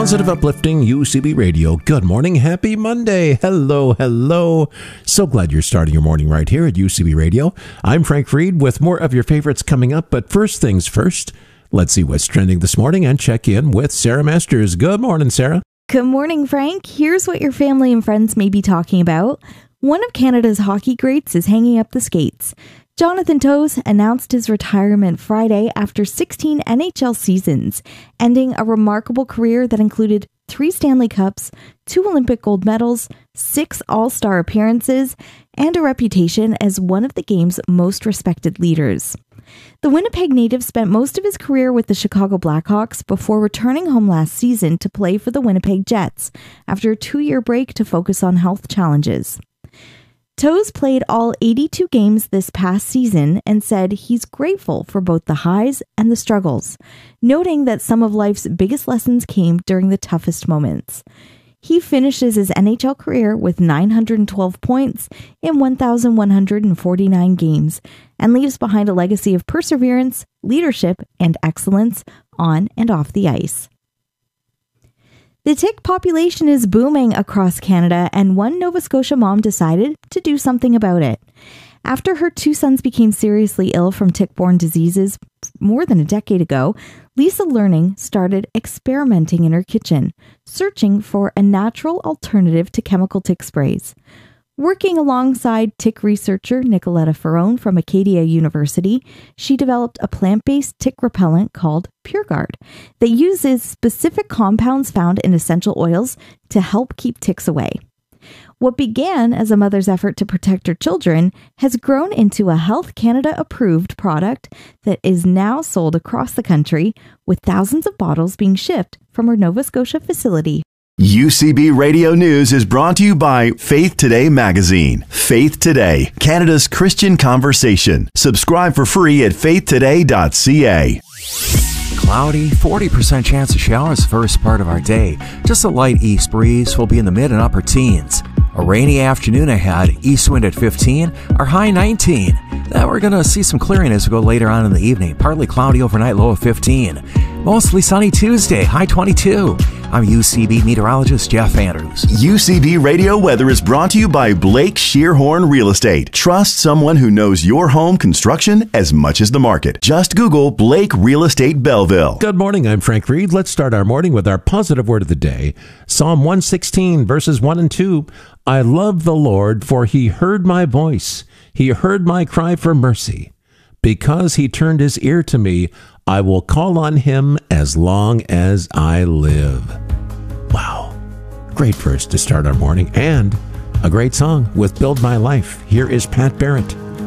Positive, uplifting UCB Radio. Good morning. Happy Monday. Hello, hello. So glad you're starting your morning right here at UCB Radio. I'm Frank Reed with more of your favorites coming up. But first things first, let's see what's trending this morning and check in with Sarah Masters. Good morning, Sarah. Good morning, Frank. Here's what your family and friends may be talking about. One of Canada's hockey greats is hanging up the skates. Jonathan Toews announced his retirement Friday after 16 NHL seasons, ending a remarkable career that included 3 Stanley Cups, 2 Olympic gold medals, 6 All-Star appearances, and a reputation as one of the game's most respected leaders. The Winnipeg native spent most of his career with the Chicago Blackhawks before returning home last season to play for the Winnipeg Jets after a 2-year break to focus on health challenges. Toews played all 82 games this past season and said he's grateful for both the highs and the struggles, noting that some of life's biggest lessons came during the toughest moments. He finishes his NHL career with 912 points in 1,149 games and leaves behind a legacy of perseverance, leadership, and excellence on and off the ice. The tick population is booming across Canada, and one Nova Scotia mom decided to do something about it. After her 2 sons became seriously ill from tick-borne diseases more than a decade ago, Lisa Learning started experimenting in her kitchen, searching for a natural alternative to chemical tick sprays. Working alongside tick researcher Nicoletta Ferrone from Acadia University, she developed a plant-based tick repellent called PureGuard that uses specific compounds found in essential oils to help keep ticks away. What began as a mother's effort to protect her children has grown into a Health Canada-approved product that is now sold across the country, with thousands of bottles being shipped from her Nova Scotia facility. UCB Radio News is brought to you by Faith Today magazine. Faith Today, Canada's Christian conversation. Subscribe for free at faithtoday.ca. Cloudy, 40% chance of showers first part of our day. Just a light east breeze will be in the mid and upper teens. A rainy afternoon ahead, east wind at 15, our high 19. Then we're going to see some clearing as we go later on in the evening. Partly cloudy overnight, low of 15. Mostly sunny Tuesday, high 22. I'm UCB meteorologist Jeff Andrews. UCB Radio Weather is brought to you by Blake Shearhorn Real Estate. Trust someone who knows your home construction as much as the market. Just Google Blake Real Estate Belleville. Good morning. I'm Frank Reed. Let's start our morning with our positive word of the day. Psalm 116, verses 1 and 2. I love the Lord, for he heard my voice. He heard my cry for mercy. Because he turned his ear to me, I will call on him as long as I live. Wow. Great verse to start our morning, and a great song with Build My Life. Here is Pat Barrett.